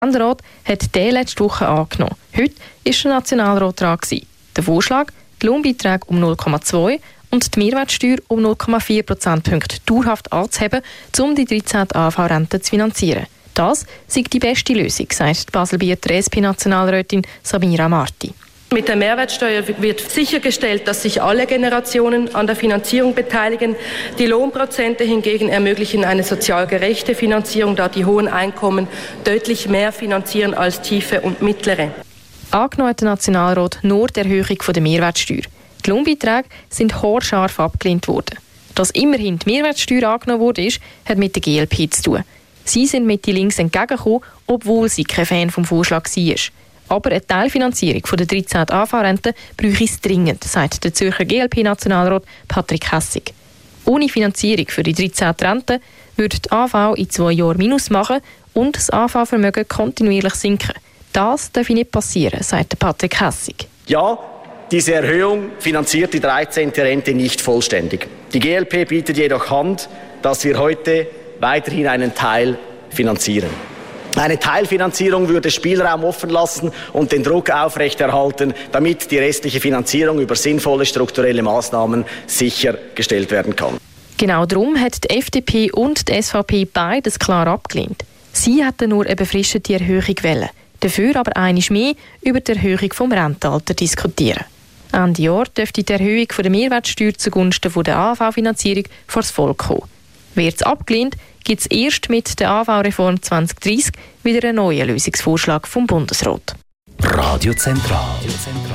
Der Rat hat den letzte Woche angenommen. Heute war der Nationalrat dran. Der Vorschlag, die Lohnbeiträge um 0,2 und die Mehrwertsteuer um 0,4 Prozentpunkte dauerhaft anzuheben, um die 13. AHV-Rente zu finanzieren. Das sei die beste Lösung, sagt die Baselbieter SP-Nationalrätin Samira Marti. Mit der Mehrwertsteuer wird sichergestellt, dass sich alle Generationen an der Finanzierung beteiligen. Die Lohnprozente hingegen ermöglichen eine sozial gerechte Finanzierung, da die hohen Einkommen deutlich mehr finanzieren als tiefe und mittlere. Angenommen hat der Nationalrat nur die Erhöhung der Mehrwertsteuer. Die Lohnbeiträge sind haarscharf abgelehnt worden. Dass immerhin die Mehrwertsteuer angenommen wurde, hat mit der GLP zu tun. Sie sind mit die Links entgegengekommen, obwohl sie kein Fan vom Vorschlag war. Aber eine Teilfinanzierung der 13. AV-Rente bräuchte es dringend, sagt der Zürcher GLP-Nationalrat Patrick Hessig. Ohne Finanzierung für die 13. Rente würde die AV in 2 Jahren Minus machen und das AV-Vermögen kontinuierlich sinken. Das darf nicht passieren, sagt Patrick Hessig. Ja, diese Erhöhung finanziert die 13. Rente nicht vollständig. Die GLP bietet jedoch Hand, dass wir heute weiterhin einen Teil finanzieren. Eine Teilfinanzierung würde Spielraum offen lassen und den Druck aufrechterhalten, damit die restliche Finanzierung über sinnvolle strukturelle Maßnahmen sichergestellt werden kann. Genau darum hat die FDP und die SVP beides klar abgelehnt. Sie hätten nur eine befristete Erhöhung wollen, dafür aber einmal mehr über die Erhöhung des Rentenalters diskutieren. Ende Jahr dürfte die Erhöhung der Mehrwertsteuer zugunsten der AHV-Finanzierung vor das Volk kommen. Wird es abgelehnt, gibt es erst mit der AHV-Reform 2030 wieder einen neuen Lösungsvorschlag vom Bundesrat. Radio Zentral.